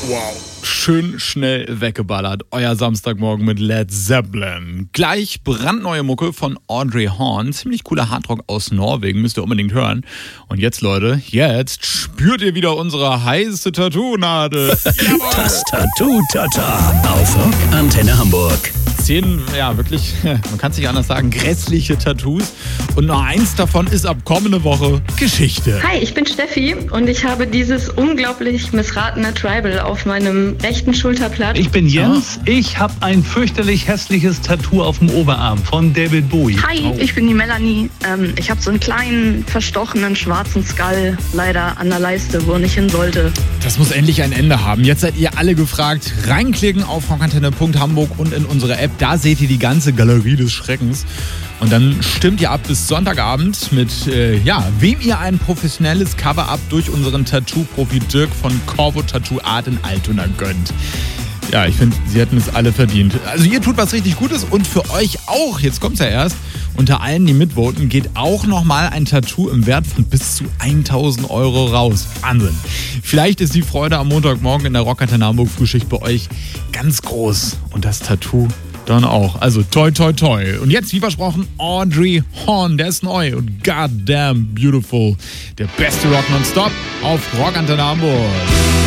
Wow, schön schnell weggeballert. Euer Samstagmorgen mit Led Zeppelin. Gleich brandneue Mucke von Audrey Horn. Ziemlich cooler Hardrock aus Norwegen, müsst ihr unbedingt hören. Und jetzt, Leute, jetzt spürt ihr wieder unsere heiße Tattoo-Nadel. Das Tattoo-Tata auf Rock Antenne Hamburg. 10, ja wirklich, man kann es nicht anders sagen, grässliche Tattoos. Und nur eins davon ist ab kommende Woche Geschichte. Hi, ich bin Steffi und ich habe dieses unglaublich missratene Tribal auf meinem rechten Schulterblatt. Ich bin Jens, ich habe ein fürchterlich hässliches Tattoo auf dem Oberarm von David Bowie. Hi, ich bin die Melanie. Ich habe so einen kleinen, verstochenen, schwarzen Skull leider an der Leiste, wo er nicht hin sollte. Das muss endlich ein Ende haben. Jetzt seid ihr alle gefragt. Reinklicken auf rockantenne.hamburg und in unsere App. Da seht ihr die ganze Galerie des Schreckens. Und dann stimmt ihr ab bis Sonntagabend mit, wem ihr ein professionelles Cover-Up durch unseren Tattoo-Profi Dirk von Corvo Tattoo Art in Altona gönnt. Ja, ich finde, sie hätten es alle verdient. Also ihr tut was richtig Gutes und für euch auch, jetzt kommt's ja erst, unter allen, die mitvoten, geht auch nochmal ein Tattoo im Wert von bis zu 1.000 Euro raus. Wahnsinn. Vielleicht ist die Freude am Montagmorgen in der Rockantenne Hamburg Frühschicht bei euch ganz groß. Und das Tattoo dann auch. Also toi toi toi. Und jetzt, wie versprochen, Audrey Horn, der ist neu und goddamn beautiful. Der beste Rock nonstop auf Rockantenne Hamburg.